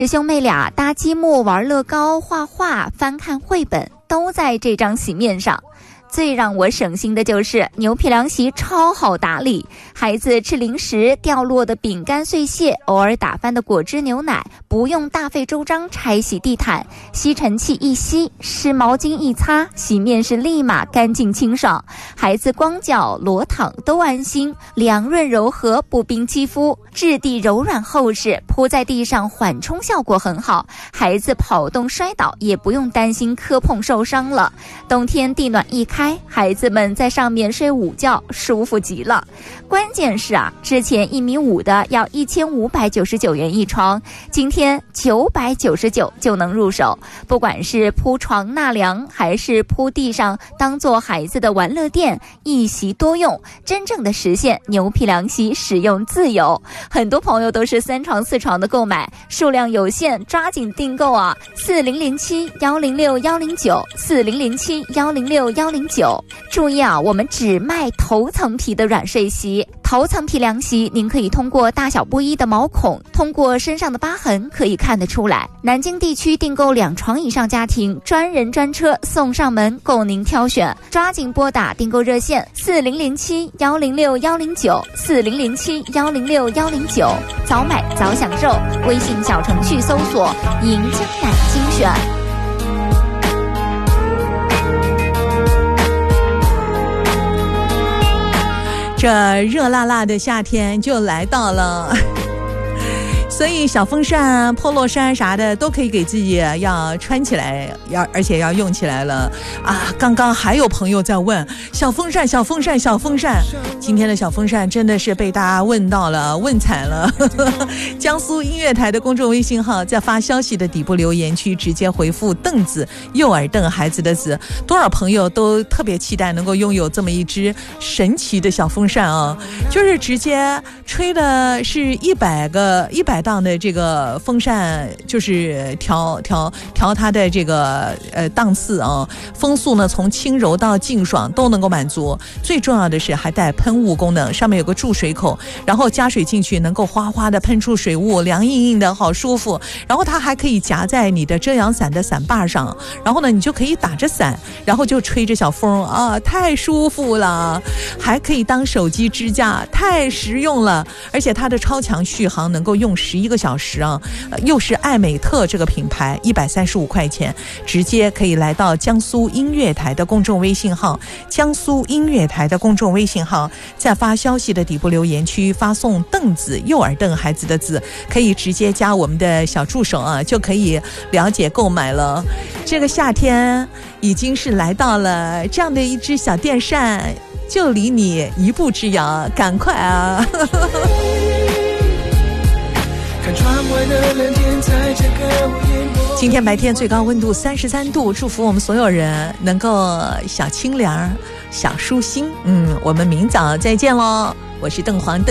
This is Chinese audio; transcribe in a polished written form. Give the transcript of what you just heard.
师兄妹俩搭积木、玩乐高、画画、翻看绘本，都在这张席面上。最让我省心的就是牛皮凉席超好打理，孩子吃零食掉落的饼干碎屑，偶尔打翻的果汁牛奶，不用大费周章拆洗地毯，吸尘器一吸，湿毛巾一擦，洗面是立马干净清爽，孩子光脚裸躺都安心，凉润柔和，不冰肌肤，质地柔软厚实，铺在地上缓冲效果很好，孩子跑动摔倒也不用担心磕碰受伤了。冬天地暖一开，孩子们在上面睡午觉，舒服极了。关键是之前1.5米的要1599元一床，今天999就能入手。不管是铺床纳凉，还是铺地上当做孩子的玩乐垫，一席多用，真正的实现牛皮凉席使用自由。很多朋友都是3床4床的购买，数量有限，抓紧订购4007-106-109，4007-106-109。注意我们只卖头层皮的软睡席，头层皮凉席您可以通过大小不一的毛孔，通过身上的疤痕可以看得出来。南京地区订购2床以上家庭，专人专车送上门，供您挑选。抓紧拨打订购热线4007-106-109，4007-106-109，早买早享受。微信小程序搜索银江南精选。 这热辣辣的夏天就来到了，所以小风扇、polo衫啥的都可以给自己要穿起来，而且要用起来了啊！刚刚还有朋友在问小风扇，今天的小风扇真的是被大家问到了，问惨了。江苏音乐台的公众微信号，在发消息的底部留言区直接回复凳子，右耳凳孩子的子，多少朋友都特别期待能够拥有这么一只神奇的小风扇啊！就是直接吹的是100档的这个风扇，就是调它的这个档次啊，风速呢从轻柔到劲爽都能够满足。最重要的是还带喷雾功能，上面有个注水口，然后加水进去能够哗哗的喷出水雾，凉硬硬的好舒服。然后它还可以夹在你的遮阳伞的伞把上，然后呢你就可以打着伞，然后就吹着小风啊，太舒服了。还可以当手机支架，太实用了。而且它的超强续航能够用11个小时啊，又是艾美特这个品牌，135块钱，直接可以来到江苏音乐台的公众微信号，江苏音乐台的公众微信号，在发消息的底部留言区发送凳子，右耳凳孩子的子，可以直接加我们的小助手啊，就可以了解购买了。这个夏天已经是来到了，这样的一只小电扇就离你一步之遥，赶快啊！今天白天最高温度33度，祝福我们所有人能够小清凉、小舒心。我们明早再见咯，我是邓黄。